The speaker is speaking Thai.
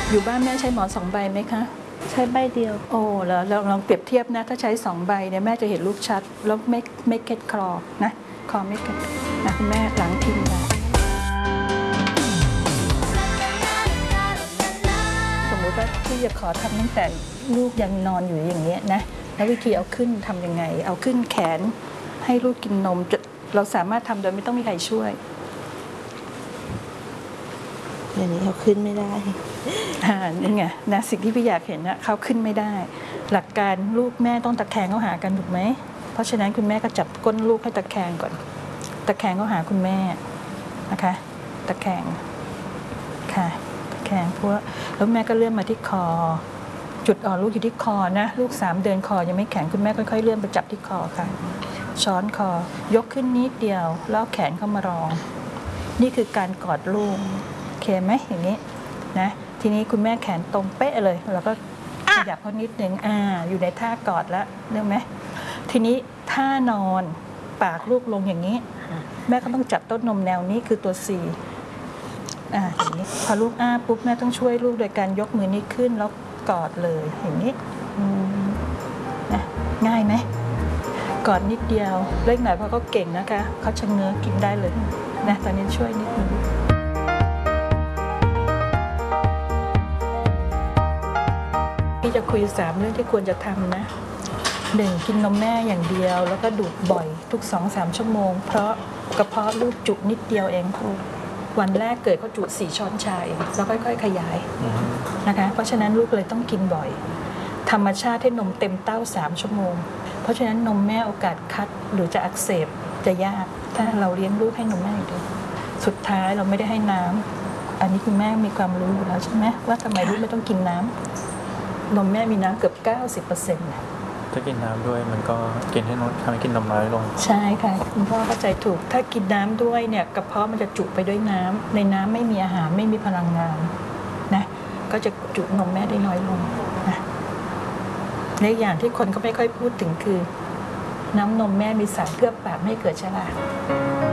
อยู่บ้านแม่ใช้หมอน2 ใบไหมคะใช้ใบเดียวโอ้แล้วเราลองเปรียบเทียบนะถ้าใช้2 ใบเนี่ยแม่จะเห็นลูกชัดแล้วไม่เก็ตคลอนะคอไม่เก็ตนะคุณแม่หลังทิ้งไปสมมติว่าที่จะขอทำตั้งแต่ลูกยังนอนอยู่อย่างเงี้ยนะแล้ววิธีเอาขึ้นทำยังไงเอาขึ้นแขนให้ลูกกินนมเราสามารถทำโดยไม่ต้องมีใครช่วยอย่างนี้เขาขึ้นไม่ได้นี่ไงนะสิ่งที่พี่อยากเห็นนะเขาขึ้นไม่ได้หลักการลูกแม่ต้องตะแคงเข้าหากันถูกไหมเพราะฉะนั้นคุณแม่ก็จับก้นลูกให้ตะแคงก่อนตะแคงเข้าหาคุณแม่นะคะตะแคงค่ะตะแคงเพราะแล้วแม่ก็เลื่อนมาที่คอจุดอ่อนลูกอยู่ที่คอนะลูก3 เดือนคอยังไม่แข็งคุณแม่ค่อยๆเลื่อนไปจับที่คอค่ะช้อนคอยกขึ้นนิดเดียวแล้วแขนเข้ามารองนี่คือการกอดลูกโอเคไหมอย่างนี้นะทีนี้คุณแม่แขนตรงเป๊ะเลยแล้วก็ขยับเขานิดนึงอยู่ในท่ากอดแล้วเรื่องไหมทีนี้ท่านอนปากลูกลงอย่างนี้แม่ก็ต้องจับต้นนมแนวนี้คือตัว C อย่างนี้พอลูกปุ๊บแม่ต้องช่วยลูกโดยการยกมือนี้ขึ้นแล้วกอดเลยอย่างนี้นะง่ายไหมกอดนิดเดียวเล็กหน่อยเพราะเขาเก่งนะคะเขาชะเง้อกินได้เลยนะตอนนี้ช่วยนิดนึงพี่จะคุย3 เรื่องที่ควรจะทำนะ1กินนมแม่อย่างเดียวแล้วก็ดูดบ่อยทุก 2-3 ชั่วโมงเพราะกระเพาะลูกจุนิดเดียวเองวันแรกเกิดเขาจุ4 ช้อนชาแล้วค่อยๆขยายนะคะเพราะฉะนั้นลูกเลยต้องกินบ่อยธรรมชาติให้นมเต็มเต้า3 ชั่วโมงเพราะฉะนั้นนมแม่โอกาสคัดหรือจะอักเสบจะยากถ้าเราเลี้ยงลูกให้นมแม่อย่างเดียวสุดท้ายเราไม่ได้ให้น้ำอันนี้คุณแม่มีความรู้อยู่แล้วใช่ไหมว่าทำไมลูกไม่ต้องกินน้ำนมแม่มีน้ำเกือบ 90% ถ้ากินน้ำด้วยมันก็กินให้ทำให้กินนมน้อยลงใช่ค่ะคุณพ่อเข้าใจถูกถ้ากินน้ำด้วยเนี่ยกระเพาะมันจะจุไปด้วยน้ำในน้ำไม่มีอาหารไม่มีพลังงานนะก็จะจุนมแม่ได้น้อยลงนะในอย่างที่คนเขาไม่ค่อยพูดถึงคือน้ำนมแม่มีสารเคลือบปากไม่ให้เกิดชรา